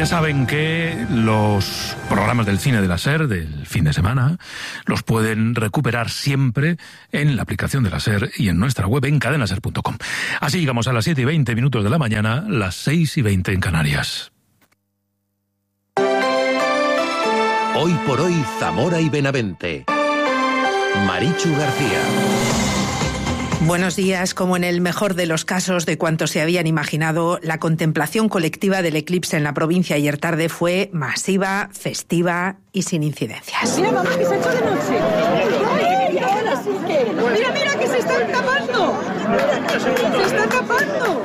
saben que los programas del cine de la SER del fin de semana los pueden recuperar siempre en la aplicación de la SER y en nuestra web en cadenaser.com. Así llegamos a las 7:20 de la mañana, las 6:20 en Canarias. Hoy por hoy, Zamora y Benavente. Marichu García. Buenos días. Como en el mejor de los casos de cuanto se habían imaginado, la contemplación colectiva del eclipse en la provincia ayer tarde fue masiva, festiva y sin incidencias. Mira, mamá, que se ha hecho de noche. ¡Ay, ahora sí que! Mira, mira, que se están tapando. Se está tapando.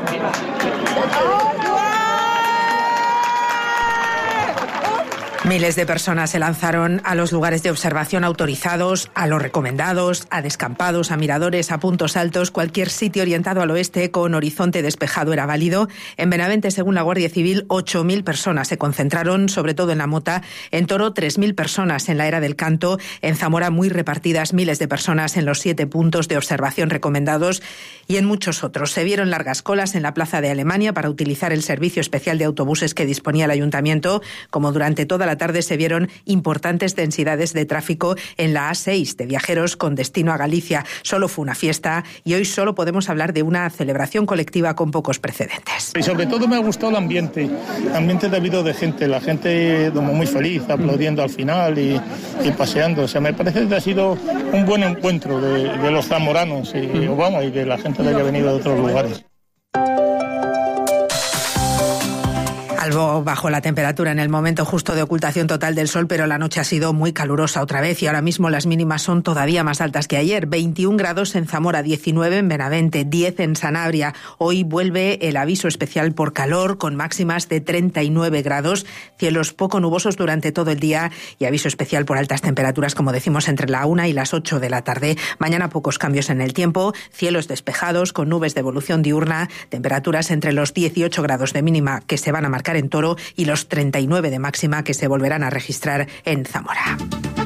Miles de personas se lanzaron a los lugares de observación autorizados, a los recomendados, a descampados, a miradores, a puntos altos. Cualquier sitio orientado al oeste con horizonte despejado era válido. En Benavente, según la Guardia Civil, 8.000 personas se concentraron, sobre todo en la Mota. En Toro, 3.000 personas en la Era del Canto. En Zamora, muy repartidas, miles de personas en los 7 puntos de observación recomendados y en muchos otros. Se vieron largas colas en la Plaza de Alemania para utilizar el servicio especial de autobuses que disponía el Ayuntamiento, como durante toda la tarde se vieron importantes densidades de tráfico en la A6 de viajeros con destino a Galicia. Solo fue una fiesta y hoy solo podemos hablar de una celebración colectiva con pocos precedentes. Y sobre todo me ha gustado el ambiente debido de gente, la gente como muy feliz, aplaudiendo al final y paseando. O sea, me parece que ha sido un buen encuentro de los zamoranos y de la gente que haya venido de otros lugares. Algo bajó la temperatura en el momento justo de ocultación total del sol, pero la noche ha sido muy calurosa otra vez y ahora mismo las mínimas son todavía más altas que ayer. 21 grados en Zamora, 19 en Benavente, 10 en Sanabria. Hoy vuelve el aviso especial por calor con máximas de 39 grados, cielos poco nubosos durante todo el día y aviso especial por altas temperaturas, como decimos, entre la 1 y las 8 de la tarde. Mañana pocos cambios en el tiempo, cielos despejados con nubes de evolución diurna, temperaturas entre los 18 grados de mínima que se van a marcar en Toro y los 39 de máxima que se volverán a registrar en Zamora.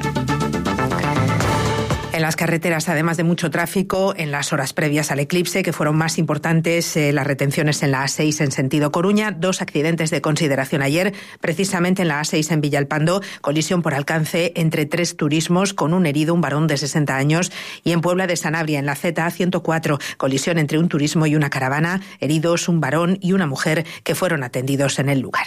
En las carreteras, además de mucho tráfico, en las horas previas al eclipse, que fueron más importantes las retenciones en la A6 en sentido Coruña, 2 accidentes de consideración ayer, precisamente en la A6 en Villalpando, colisión por alcance entre 3 turismos con un herido, un varón de 60 años, y en Puebla de Sanabria, en la ZA104, colisión entre un turismo y una caravana, heridos un varón y una mujer que fueron atendidos en el lugar.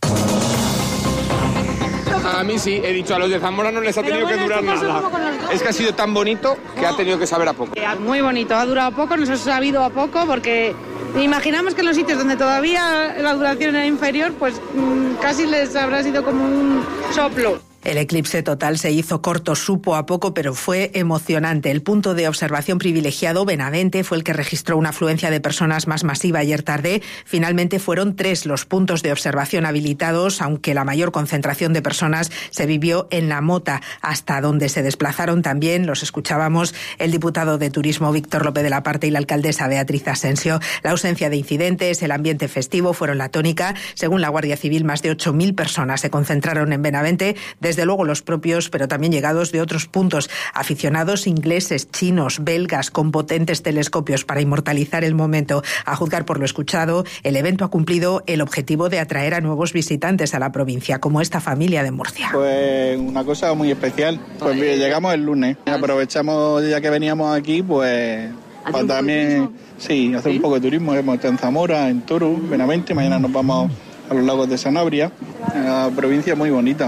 A mí sí, he dicho, a los de Zamora no les ha tenido que durar nada. Es que ha sido tan bonito que ha tenido que saber a poco. Muy bonito, ha durado poco, nos ha sabido a poco porque imaginamos que en los sitios donde todavía la duración era inferior, pues casi les habrá sido como un soplo. El eclipse total se hizo corto, supo a poco, pero fue emocionante. El punto de observación privilegiado, Benavente, fue el que registró una afluencia de personas más masiva ayer tarde. Finalmente fueron 3 los puntos de observación habilitados, aunque la mayor concentración de personas se vivió en la Mota, hasta donde se desplazaron también, los escuchábamos, el diputado de Turismo Víctor López de la Parte y la alcaldesa Beatriz Asensio. La ausencia de incidentes, el ambiente festivo fueron la tónica. Según la Guardia Civil, más de 8.000 personas se concentraron en Benavente, desde luego los propios, pero también llegados de otros puntos, aficionados ingleses, chinos, belgas, con potentes telescopios para inmortalizar el momento. A juzgar por lo escuchado, el evento ha cumplido el objetivo de atraer a nuevos visitantes a la provincia, como esta familia de Murcia. Pues una cosa muy especial, pues llegamos el lunes, aprovechamos ya que veníamos aquí, pues también hacer un poco de turismo. Hemos estado en Zamora, en Toro, Benavente, mañana nos vamos a los lagos de Sanabria, una provincia muy bonita,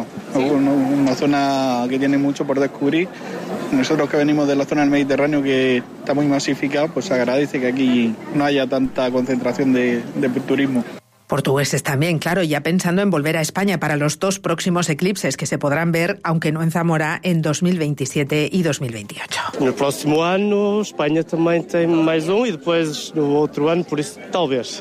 una zona que tiene mucho por descubrir. Nosotros que venimos de la zona del Mediterráneo, que está muy masificada, pues se agradece que aquí no haya tanta concentración de turismo. Portugueses también, claro, ya pensando en volver a España para los 2 próximos eclipses que se podrán ver, aunque no en Zamora, en 2027 y 2028. No próximo ano, Espanha também tem mais e depois no outro ano, por isso, talvez.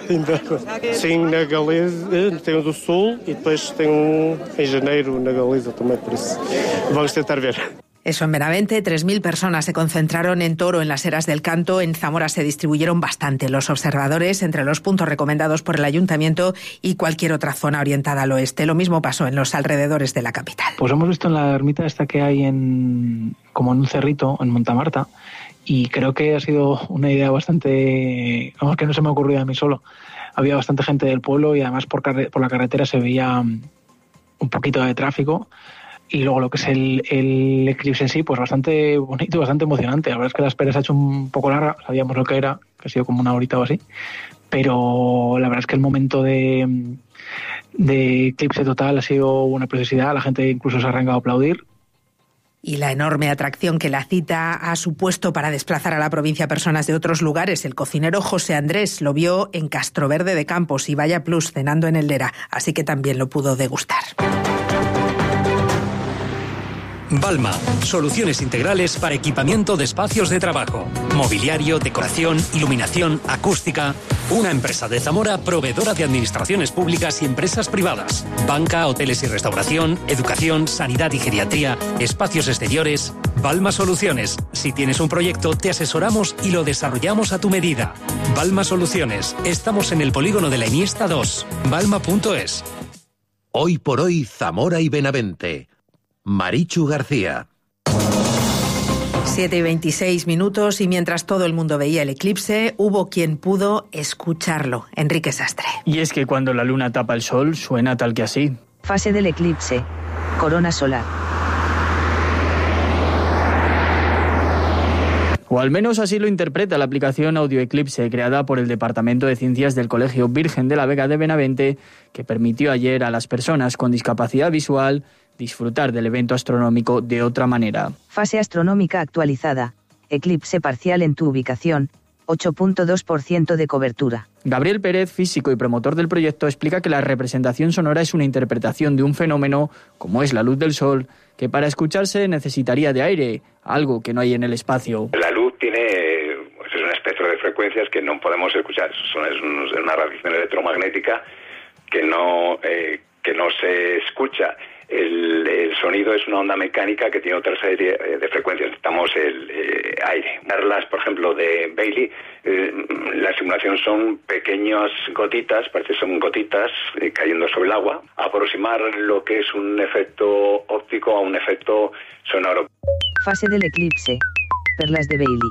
Sim, na Galiza tem do Sul e depois tem em janeiro na Galiza também, por isso vamos tentar ver. Eso en Benavente, 3.000 personas se concentraron en Toro, en las Eras del Canto. En Zamora se distribuyeron bastante los observadores entre los puntos recomendados por el Ayuntamiento y cualquier otra zona orientada al oeste. Lo mismo pasó en los alrededores de la capital. Pues hemos visto en la ermita esta que hay como en un cerrito, en Montamarta, y creo que ha sido una idea bastante, vamos, que no se me ha ocurrido a mí solo. Había bastante gente del pueblo y además por la carretera se veía un poquito de tráfico. Y luego lo que es el eclipse en sí, pues bastante bonito y bastante emocionante. La verdad es que la espera se ha hecho un poco larga, sabíamos lo que era, que ha sido como una horita o así. Pero la verdad es que el momento de eclipse total ha sido una preciosidad, la gente incluso se ha arrancado a aplaudir. Y la enorme atracción que la cita ha supuesto para desplazar a la provincia personas de otros lugares. El cocinero José Andrés lo vio en Castroverde de Campos y Vaya Plus cenando en el Lera, así que también lo pudo degustar. Balma, soluciones integrales para equipamiento de espacios de trabajo, mobiliario, decoración, iluminación, acústica. Una empresa de Zamora proveedora de administraciones públicas y empresas privadas, banca, hoteles y restauración, educación, sanidad y geriatría, espacios exteriores. Balma Soluciones. Si tienes un proyecto, te asesoramos y lo desarrollamos a tu medida. Balma Soluciones. Estamos en el polígono de la Iniesta 2. Balma.es. Hoy por hoy, Zamora y Benavente. Marichu García. 7:26 y mientras todo el mundo veía el eclipse, hubo quien pudo escucharlo. Enrique Sastre. Y es que cuando la luna tapa el sol, suena tal que así. Fase del eclipse. Corona solar. O al menos así lo interpreta la aplicación Audio Eclipse, creada por el Departamento de Ciencias del Colegio Virgen de la Vega de Benavente, que permitió ayer a las personas con discapacidad visual disfrutar del evento astronómico de otra manera. Fase astronómica actualizada. Eclipse parcial en tu ubicación. 8.2% de cobertura. Gabriel Pérez, físico y promotor del proyecto, explica que la representación sonora es una interpretación de un fenómeno, como es la luz del sol, que para escucharse necesitaría de aire, algo que no hay en el espacio. La luz es un espectro de frecuencias que no podemos escuchar. Es una radiación electromagnética que no se escucha. El sonido es una onda mecánica que tiene otra serie de frecuencias. Necesitamos el aire. Darlas, por ejemplo, de Bailey, la simulación son pequeñas gotitas, parece que son gotitas cayendo sobre el agua. Aproximar lo que es un efecto óptico a un efecto sonoro. Fase del eclipse. Perlas de Bailey.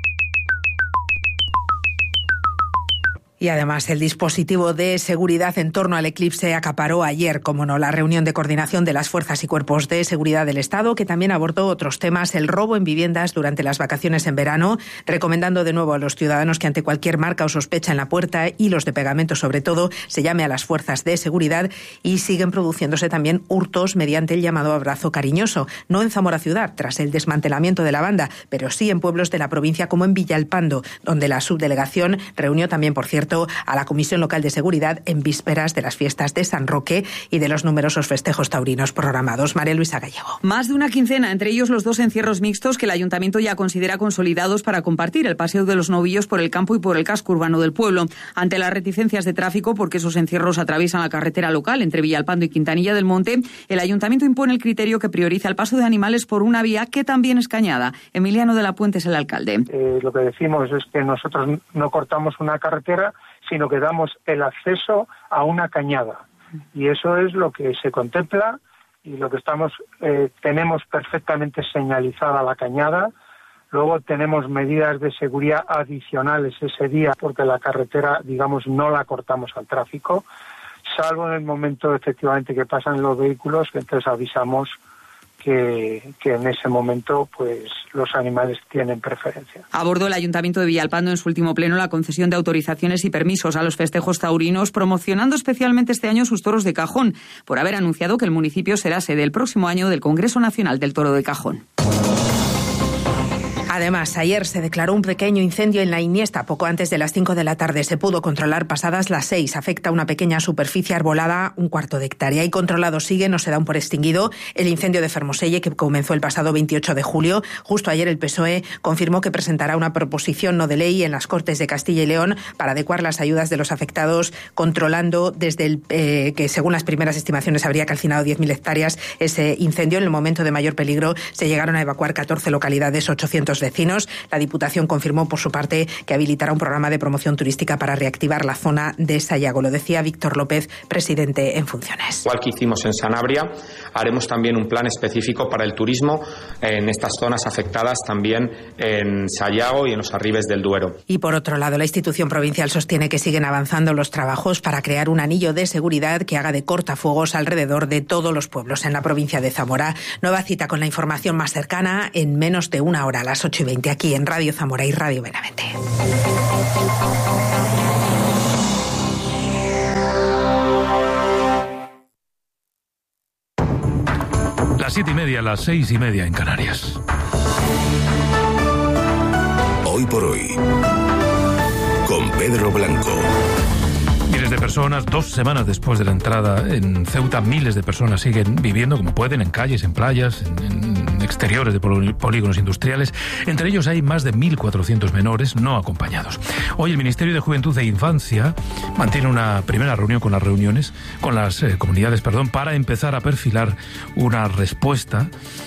Y además el dispositivo de seguridad en torno al eclipse acaparó ayer, como no, la reunión de coordinación de las fuerzas y cuerpos de seguridad del Estado, que también abordó otros temas, el robo en viviendas durante las vacaciones en verano, recomendando de nuevo a los ciudadanos que ante cualquier marca o sospecha en la puerta, hilos de pegamento sobre todo, se llame a las fuerzas de seguridad. Y siguen produciéndose también hurtos mediante el llamado abrazo cariñoso, no en Zamora ciudad, tras el desmantelamiento de la banda, pero sí en pueblos de la provincia como en Villalpando, donde la subdelegación reunió también, por cierto, a la Comisión Local de Seguridad en vísperas de las fiestas de San Roque y de los numerosos festejos taurinos programados. María Luisa Gallego. Más de una quincena, entre ellos los 2 encierros mixtos que el Ayuntamiento ya considera consolidados para compartir el paseo de los novillos por el campo y por el casco urbano del pueblo. Ante las reticencias de tráfico, porque esos encierros atraviesan la carretera local entre Villalpando y Quintanilla del Monte, el Ayuntamiento impone el criterio que prioriza el paso de animales por una vía que también es cañada. Emiliano de la Puente es el alcalde. Lo que decimos es que nosotros no cortamos una carretera, sino que damos el acceso a una cañada. Y eso es lo que se contempla y lo que tenemos perfectamente señalizada la cañada. Luego tenemos medidas de seguridad adicionales ese día porque la carretera, digamos, no la cortamos al tráfico, salvo en el momento efectivamente que pasan los vehículos, que entonces avisamos que en ese momento pues los animales tienen preferencia. Abordó el Ayuntamiento de Villalpando en su último pleno la concesión de autorizaciones y permisos a los festejos taurinos, promocionando especialmente este año sus toros de Cajón, por haber anunciado que el municipio será sede el próximo año del Congreso Nacional del Toro de Cajón. Además, ayer se declaró un pequeño incendio en la Iniesta, poco antes de las 5 de la tarde. Se pudo controlar pasadas las 6. Afecta una pequeña superficie arbolada, 1/4 de hectárea. Y controlado sigue, no se da aún por extinguido, el incendio de Fermoselle, que comenzó el pasado 28 de julio. Justo ayer el PSOE confirmó que presentará una proposición no de ley en las Cortes de Castilla y León para adecuar las ayudas de los afectados, controlando desde que según las primeras estimaciones habría calcinado 10.000 hectáreas ese incendio. En el momento de mayor peligro se llegaron a evacuar 14 localidades, 800 vecinos. vecinos. La Diputación confirmó por su parte que habilitará un programa de promoción turística para reactivar la zona de Sayago. Lo decía Víctor López, presidente en funciones. Igual que hicimos en Sanabria, haremos también un plan específico para el turismo en estas zonas afectadas, también en Sayago y en los arribes del Duero. Y por otro lado, la institución provincial sostiene que siguen avanzando los trabajos para crear un anillo de seguridad que haga de cortafuegos alrededor de todos los pueblos en la provincia de Zamora. Nueva cita con la información más cercana en menos de una hora, a las 8:20, aquí en Radio Zamora y Radio Benavente. Las 7:30, las 6:30 en Canarias. Hoy por hoy, con Pedro Blanco. Miles de personas, 2 semanas después de la entrada en Ceuta, miles de personas siguen viviendo como pueden, en calles, en playas, en exteriores de polígonos industriales. Entre ellos hay más de 1.400 menores no acompañados. Hoy el Ministerio de Juventud e Infancia mantiene una primera reunión con las comunidades, para empezar a perfilar una respuesta